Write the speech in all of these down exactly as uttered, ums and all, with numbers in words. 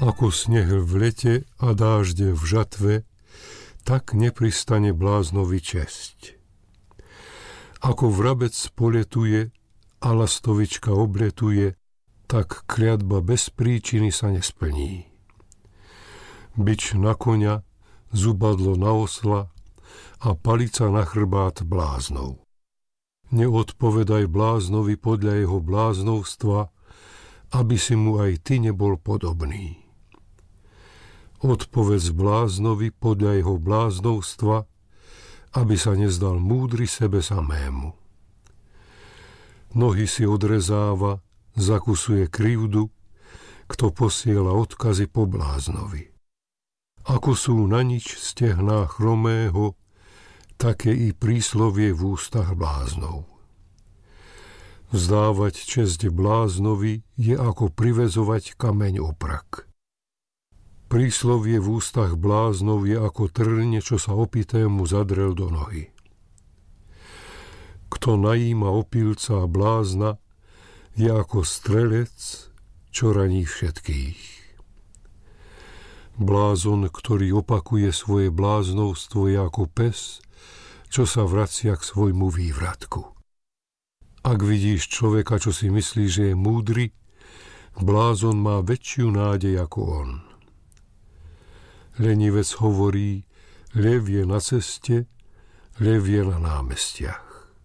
Ako sneh v lete a dážde v žatve, tak nepristane bláznovi česť. Ako vrabec poletuje a lastovička obletuje, tak kliatba bez príčiny sa nesplní. Bič na koňa, zubadlo na osla a palica na chrbát bláznov. Neodpovedaj bláznovi podľa jeho bláznovstva, aby si mu aj ty nebol podobný. Odpovedz bláznovi podľa jeho bláznovstva, aby sa nezdal múdry sebe samému. Nohy si odrezáva, zakusuje krivdu, kto posiela odkazy po bláznovi. Ako sú na nič stehná chromého, také i príslovie v ústach bláznov. Vzdávať česť bláznovi je ako privezovať kameň o prak. Príslovie v ústach bláznov je ako trň, čo sa opitému zadrel do nohy. Kto najíma opilca a blázna, je ako strelec, čo raní všetkých. Blázon, ktorý opakuje svoje bláznovstvo, je ako pes, čo sa vracia k svojmu vývratku. Ak vidíš človeka, čo si myslí, že je múdry, blázon má väčšiu nádej ako on. Lenivec hovorí, lev je na ceste, lev je na námestiach.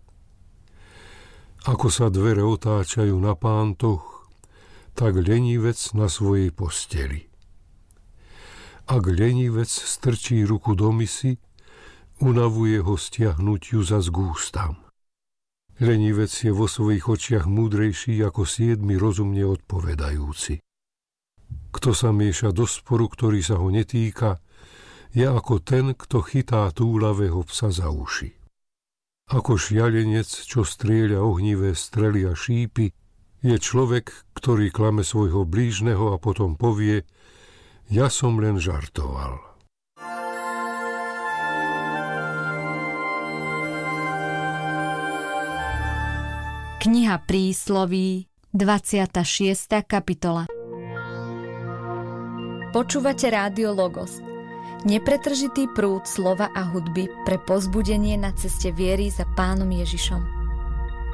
Ako sa dvere otáčajú na pántoch, tak lenivec na svojej posteli. Ak lenivec strčí ruku do misy, unavuje ho stiahnuť ju zas k ústam. Lenivec je vo svojich očiach múdrejší ako siedmi rozumne odpovedajúci. Kto sa mieša do sporu, ktorý sa ho netýka, je ako ten, kto chytá túlavého psa za uši. Ako šialenec, čo strieľa ohnivé strely a šípy, je človek, ktorý klame svojho blížneho a potom povie: ja som len žartoval. Kniha prísloví, dvadsiata šiesta kapitola. Počúvate Rádio Logos, nepretržitý prúd slova a hudby pre povzbudenie na ceste viery za Pánom Ježišom.